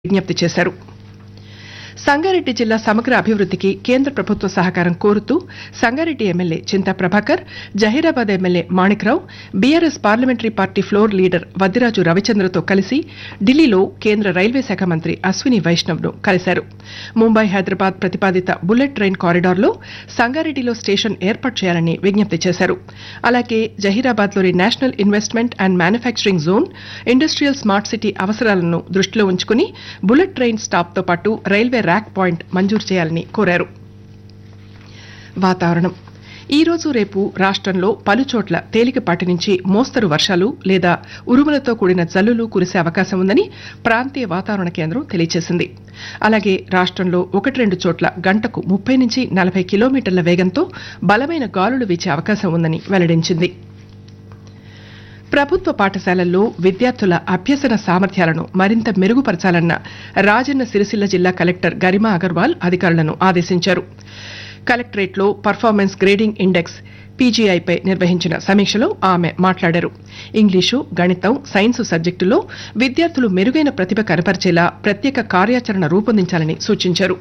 విజ్ఞప్తి చేశారు. సంగారెడ్డి జిల్లా సమగ్ర అభివృద్దికి కేంద్ర ప్రభుత్వ సహకారం కోరుతూ Sangareddy MLA Chinta Prabhakar, Zaheerabad MLA Manikrao BRS parliamentary party floor leader Vaddiraju రవిచంద్రతో కలిసి ఢిల్లీలో కేంద్ర రైల్వే శాఖ మంత్రి అశ్విని వైష్ణవ్ ను కలిశారు. ముంబై హైదరాబాద్ ప్రతిపాదిత బుల్లెట్ ట్రైన్ కారిడార్లో సంగారెడ్డిలో స్టేషన్ ఏర్పాటు చేయాలని విజ్ఞప్తి చేశారు. అలాగే జహీరాబాద్లోని national investment and manufacturing zone, industrial smart city అవసరాలను దృష్టిలో ఉంచుకుని బుల్లెట్ ట్రైన్ స్టాప్తో పాటు రైల్వే ర్యాక్ పాయింట్ మంజూరు చేయాలని కోరారు. వాతావరణం. ఈ రోజు రేపు రాష్ట్రంలో పలుచోట్ల తేలికపాటి నుంచి మోస్తరు వర్షాలు లేదా ఉరుములతో కూడిన జల్లులు కురిసే అవకాశం ఉందని ప్రాంతీయ వాతావరణ కేంద్రం తెలియజేసింది. అలాగే రాష్ట్రంలో 1-2 చోట్ల గంటకు 30 నుంచి 40 కిలోమీటర్ల వేగంతో బలమైన గాలులు వీచే అవకాశం ఉందని వెల్లడించింది. ప్రభుత్వ పాఠశాలల్లో విద్యార్థుల అభ్యసన సామర్థ్యాలను మరింత మెరుగుపరచాలన్న రాజన్న సిరిసిల్ల జిల్లా కలెక్టర్ గరిమా అగర్వాల్ అధికారులను ఆదేశించారు. కలెక్టరేట్లో పర్ఫార్మెన్స్ గ్రేడింగ్ ఇండెక్స్ పీజీఐపై నిర్వహించిన సమీక్షలో ఆమె మాట్లాడారు. ఇంగ్లీషు, గణితం, సైన్సు సబ్జెక్టులో విద్యార్థులు మెరుగైన ప్రతిభ కనపరిచేలా ప్రత్యేక కార్యాచరణ రూపొందించాలని సూచించారు.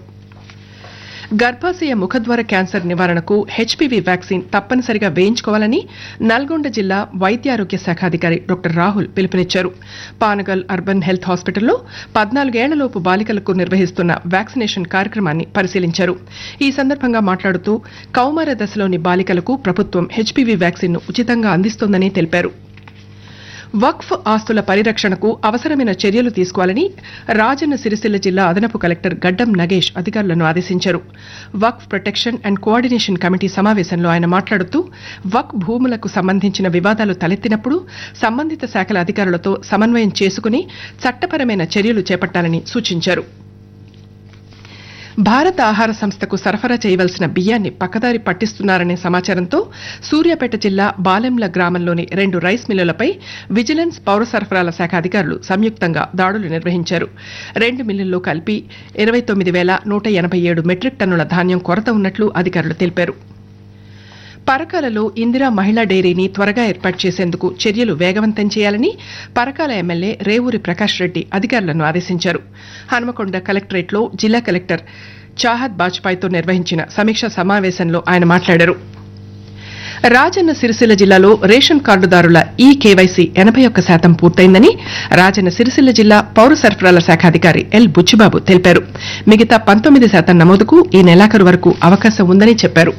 గర్భాశయ ముఖద్వార క్యాన్సర్ నివారణకు హెచ్పీవీ వ్యాక్సిన్ తప్పనిసరిగా వేయించుకోవాలని నల్గొండ జిల్లా వైద్యారోగ్య శాఖ అధికారి డాక్టర్ రాహుల్ పిలుపునిచ్చారు. పానగల్ అర్బన్ హెల్త్ హాస్పిటల్లో 14 ఏళ్లలోపు బాలికలకు నిర్వహిస్తున్న వ్యాక్సినేషన్ కార్యక్రమాన్ని పరిశీలించారు. ఈ సందర్భంగా మాట్లాడుతూ కౌమార దశలోని బాలికలకు ప్రభుత్వం హెచ్పీవీ వ్యాక్సిన్ ను ఉచితంగా అందిస్తోందని తెలిపారు. వక్ఫ్ ఆస్తుల పరిరక్షణకు అవసరమైన చర్యలు తీసుకోవాలని రాజన్న సిరిసిల్ల జిల్లా అదనపు కలెక్టర్ గడ్డం నగేష్ అధికారులను ఆదేశించారు. వక్ఫ్ ప్రొటెక్షన్ అండ్ కోఆర్డినేషన్ కమిటీ సమావేశంలో ఆయన మాట్లాడుతూ వక్ఫ్ భూములకు సంబంధించిన వివాదాలు తలెత్తినప్పుడు సంబంధిత శాఖల అధికారులతో సమన్వయం చేసుకుని చట్టపరమైన చర్యలు చేపట్టాలని సూచించారు. భారత ఆహార సంస్థకు సరఫరా చేయవలసిన బియ్యాన్ని పక్కదారి పట్టిస్తున్నారనే సమాచారంతో సూర్యాపేట జిల్లా బాలెంల గ్రామంలోని 2 రైస్ మిల్లులపై విజిలెన్స్, పౌర సరఫరాల శాఖ అధికారులు సంయుక్తంగా దాడులు నిర్వహించారు. 2 మిల్లుల్లో కలిపి 29,187 మెట్రిక్ టన్నుల ధాన్యం కొరత ఉన్నట్లు అధికారులు తెలిపారు. పరకాలలో ఇందిరా మహిళా డైరీని త్వరగా ఏర్పాటు చేసేందుకు చర్యలు వేగవంతం చేయాలని పరకాల ఎమ్మెల్యే రేవూరి ప్రకాష్ రెడ్డి అధికారులను ఆదేశించారు. హన్మకొండ కలెక్టరేట్లో జిల్లా కలెక్టర్ చాహద్ బాజ్పాయ్తో నిర్వహించిన సమీక్షా సమావేశంలో ఆయన మాట్లాడారు. రాజన్న సిరిసిల్ల జిల్లాలో రేషన్ కార్డుదారుల కేవైసీ 81% పూర్తయిందని రాజన్న సిరిసిల్ల జిల్లా పౌర సరఫరాల శాఖ అధికారి ఎల్ బుచ్చిబాబు తెలిపారు. మిగతా 19% నమోదుకు ఈ నెలాఖరు వరకు అవకాశం ఉందని చెప్పారు.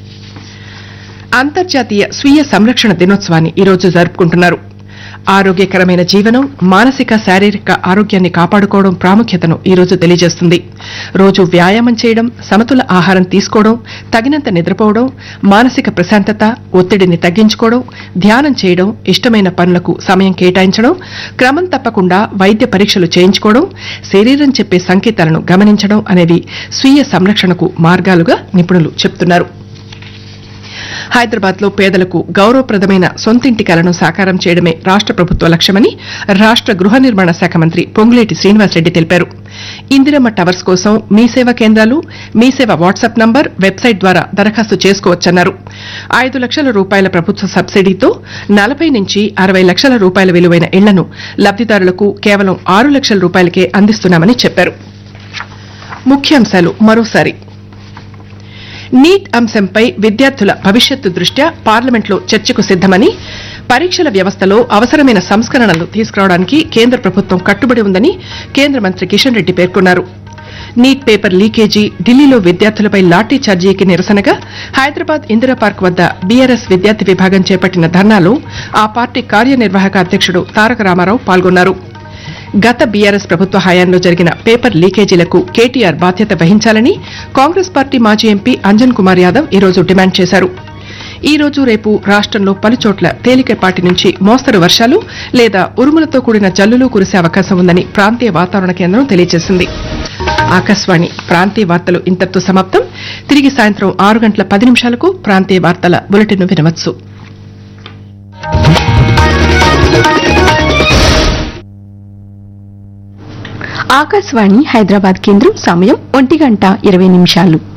అంతర్జాతీయ స్వీయ సంరక్షణ దినోత్సవాన్ని ఈరోజు జరుపుకుంటున్నారు. ఆరోగ్యకరమైన జీవనం, మానసిక, శారీరక ఆరోగ్యాన్ని కాపాడుకోవడం ప్రాముఖ్యతను ఈరోజు తెలియజేస్తుంది. రోజు వ్యాయామం చేయడం, సమతుల ఆహారం తీసుకోవడం, తగినంత నిద్రపోవడం, మానసిక ప్రశాంతత, ఒత్తిడిని తగ్గించుకోవడం, ధ్యానం చేయడం, ఇష్టమైన పనులకు సమయం కేటాయించడం, క్రమం తప్పకుండా వైద్య పరీక్షలు చేయించుకోవడం, శరీరం చెప్పే సంకేతాలను గమనించడం అనేవి స్వీయ సంరక్షణకు మార్గాలుగా నిపుణులు చెబుతున్నారు. హైదరాబాద్ లో పేదలకు గౌరవప్రదమైన సొంతింటి కలను సాకారం చేయడమే రాష్ట ప్రభుత్వ లక్ష్యమని రాష్ట గృహ నిర్మాణ శాఖ మంత్రి పొంగులేటి శ్రీనివాసరెడ్డి తెలిపారు. ఇందిరమ్మ టవర్స్ కోసం మీ సేవ కేంద్రాలు, మీ సేవ వాట్సాప్ నంబర్, వెబ్సైట్ ద్వారా దరఖాస్తు చేసుకోవచ్చన్నారు. 5 లక్షల రూపాయల ప్రభుత్వ సబ్సిడీతో 40 నుంచి 60 లక్షల రూపాయల విలువైన ఇళ్లను లబ్దిదారులకు కేవలం 6 లక్షల రూపాయలకే అందిస్తున్నామని చెప్పారు. ముఖ్యాంశాలు మరోసారి. నీట్ అంశంపై విద్యార్థుల భవిష్యత్తు దృష్ట్యా పార్లమెంట్లో చర్చకు సిద్దమని, పరీక్షల వ్యవస్థలో అవసరమైన సంస్కరణలు తీసుకురావడానికి కేంద్ర ప్రభుత్వం కట్టుబడి ఉందని కేంద్ర మంత్రి కిషన్ రెడ్డి పేర్కొన్నారు. నీట్ పేపర్ లీకేజీ, ఢిల్లీలో విద్యార్థులపై లాఠీ చార్జీకి నిరసనగా హైదరాబాద్ ఇందిరా పార్క్ వద్ద బీఆర్ఎస్ విద్యార్థి విభాగం చేపట్టిన ధర్నాలో ఆ పార్టీ కార్యనిర్వాహక అధ్యక్షుడు తారక రామారావు పాల్గొన్నారు. గత బీఆర్ఎస్ ప్రభుత్వ హయాంలో జరిగిన పేపర్ లీకేజీలకు కేటీఆర్ బాధ్యత వహించాలని కాంగ్రెస్ పార్టీ మాజీ ఎంపీ అంజన్ కుమార్ యాదవ్ ఈరోజు డిమాండ్ చేశారు. ఈ రోజు రేపు రాష్ట్రంలో పలుచోట్ల తేలికపాటి నుంచి మోస్తరు వర్షాలు లేదా ఉరుములతో కూడిన జల్లులు కురిసే అవకాశం ఉందని ప్రాంతీయ వాతావరణ కేంద్రం తెలియజేసింది. ఆకాశవాణి ప్రాంతీయ వార్తలు ఇంతటితో సమాప్తం. తిరిగి సాయంత్రం 6:10 ప్రాంతీయ వార్తల బులెటిన్ వినవచ్చు. ఆకాశవాణి హైదరాబాద్ కేంద్రం సమయం 1:20